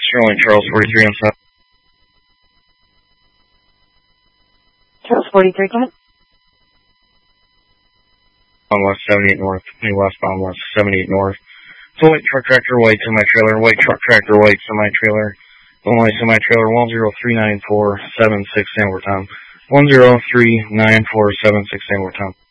Sterling, Charles 43 on 7. Charles 43, come on. On West 78 North, westbound West 78 North. So white truck tractor, white semi-trailer, white truck tractor, white semi-trailer. Only semi-trailer 1039476 San Bertrand. 1039476 San Bertrand.